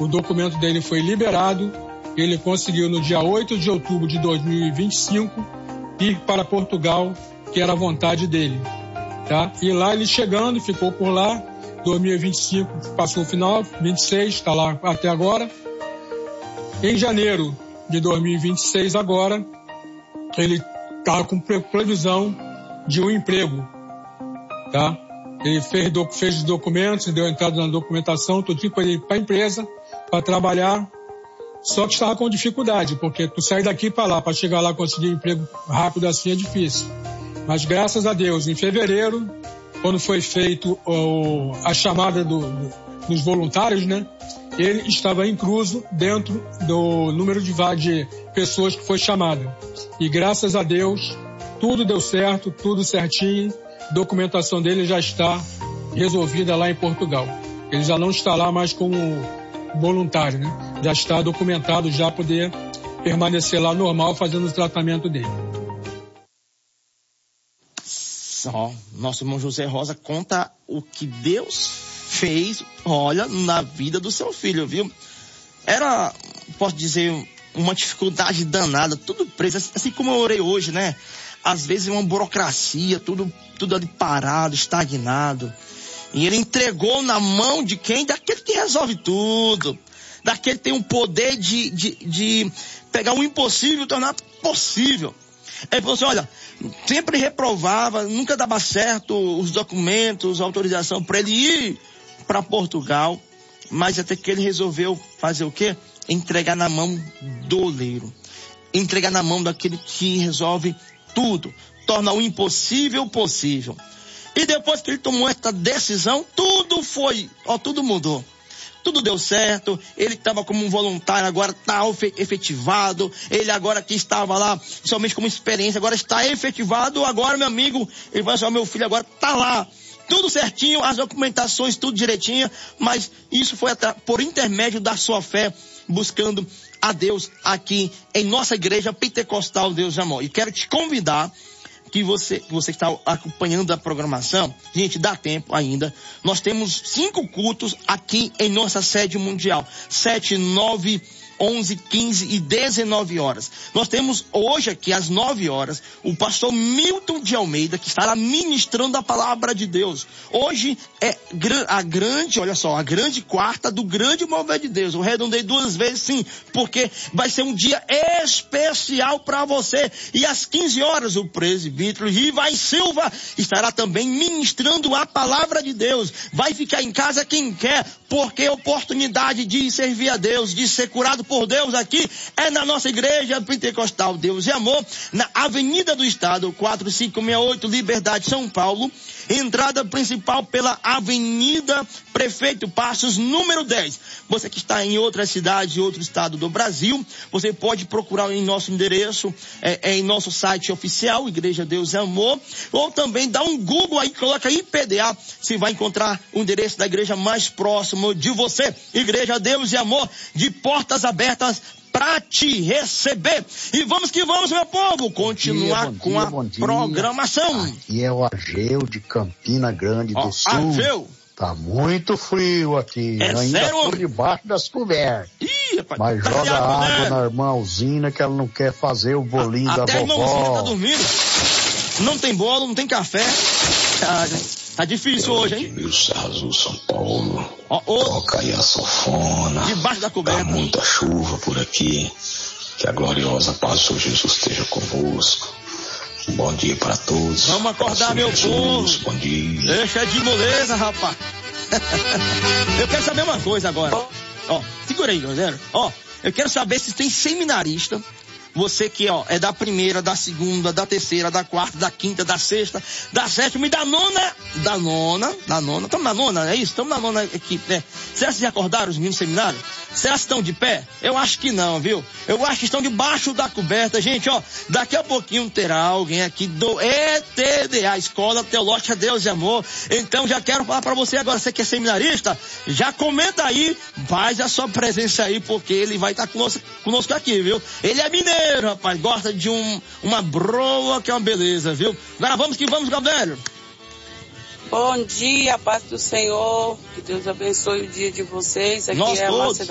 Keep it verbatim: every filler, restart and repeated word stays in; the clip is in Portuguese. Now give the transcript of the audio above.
o documento dele foi liberado, ele conseguiu no dia oito de outubro de dois mil e vinte e cinco ir para Portugal, que era a vontade dele, tá? E lá ele chegando, ficou por lá, dois mil e vinte e cinco passou o final, vinte e seis, está lá até agora. Em janeiro de dois mil e vinte e seis agora, ele está com previsão de um emprego, tá? Ele fez, fez os documentos, deu entrada na documentação, tudo para ir para a empresa, para trabalhar, só que estava com dificuldade, porque tu sair daqui para lá, para chegar lá e conseguir um emprego rápido assim é difícil. Mas graças a Deus, em fevereiro, quando foi feito o, a chamada do, do, dos voluntários, né? Ele estava incluso dentro do número de, de pessoas que foi chamada. E graças a Deus, tudo deu certo, tudo certinho. A documentação dele já está resolvida lá em Portugal. Ele já não está lá mais como voluntário, né? Já está documentado, já poder permanecer lá normal fazendo o tratamento dele. Só, nosso irmão José Rosa conta o que Deus fez, olha, na vida do seu filho, viu? Era, posso dizer, uma dificuldade danada, tudo preso, assim como eu orei hoje, né? Às vezes uma burocracia, tudo, tudo ali parado, estagnado. E ele entregou na mão de quem? Daquele que resolve tudo. Daquele que tem um poder de, de, de pegar o impossível e tornar possível. Ele falou assim, olha, sempre reprovava, nunca dava certo os documentos, a autorização para ele ir para Portugal. Mas até que ele resolveu fazer o quê? Entregar na mão do oleiro. Entregar na mão daquele que resolve tudo, torna o impossível possível. E depois que ele tomou essa decisão, tudo foi, ó, tudo mudou. Tudo deu certo, ele estava como um voluntário, agora está efetivado, ele agora que estava lá somente como experiência, agora está efetivado, agora meu amigo, ele vai assim, ó, meu filho agora está lá. Tudo certinho, as documentações, tudo direitinho, mas isso foi por intermédio da sua fé, buscando a Deus aqui em nossa igreja pentecostal Deus de Amor. E quero te convidar, que você, que você está acompanhando a programação, gente, dá tempo ainda. Nós temos cinco cultos aqui em nossa sede mundial. Sete, nove, onze, quinze e dezenove horas. Nós temos hoje aqui às nove horas o pastor Milton de Almeida, que estará ministrando a palavra de Deus. Hoje é a grande, olha só, a grande quarta do grande mover de Deus. Eu redondei duas vezes sim, porque vai ser um dia especial para você. E às quinze horas o presbítero Rivai Silva estará também ministrando a palavra de Deus. Vai ficar em casa quem quer, porque a oportunidade de servir a Deus, de ser curado por Deus aqui, é na nossa igreja pentecostal Deus e Amor, na Avenida do Estado, quatro cinco seis oito, Liberdade, São Paulo. Entrada principal pela Avenida Prefeito Passos, número dez. Você que está em outra cidade, outro estado do Brasil, você pode procurar em nosso endereço, é, é em nosso site oficial, Igreja Deus e Amor, ou também dá um Google aí, coloca I P D A, você vai encontrar o endereço da igreja mais próximo de você. Igreja Deus e Amor, de portas abertas para te receber. E vamos que vamos, meu povo, continuar bom dia, com a dia, programação. Aqui é o Ageu de Campina Grande Ó, do Sul. Ageu. Tá muito frio aqui, é ainda sério? por debaixo das cobertas. Ih, rapaz, mas tá joga criado, água né? na irmã Alzina que ela não quer fazer o bolinho a, da até vovó. Até a irmãzinha tá dormindo. Não tem bolo, não tem café. Tá, tá difícil hoje, hein? Edmilson Azul, São Paulo. Ó, ó. Toca aí a sanfona. Debaixo da coberta. Tá muita chuva por aqui. Que a gloriosa paz do Senhor Jesus esteja convosco. Um bom dia para todos. Vamos acordar, meu Jesus, povo. Bom dia. Deixa de moleza, rapaz. Eu quero saber uma coisa agora. Ó, segura aí, galera. Ó, eu quero saber se tem seminarista. Você que, ó, é da primeira, da segunda, da terceira, da quarta, da quinta, da sexta, da sétima e da nona. Da nona, da nona. Estamos na nona, é isso? Estamos na nona aqui, né? Será que vocês acordaram os meninos do seminário? Será que estão de pé? Eu acho que não, viu? Eu acho que estão debaixo da coberta. Gente, ó, daqui a pouquinho terá alguém aqui do E T D A, Escola Teológica Deus e Amor. Então já quero falar pra você agora, você que é seminarista, já comenta aí, faz a sua presença aí, porque ele vai estar conosco, conosco aqui, viu? Ele é mineiro, rapaz, gosta de um, uma broa que é uma beleza, viu? Agora vamos que vamos, Gabriel. Bom dia, paz do Senhor, que Deus abençoe o dia de vocês. Aqui Nós é a todos.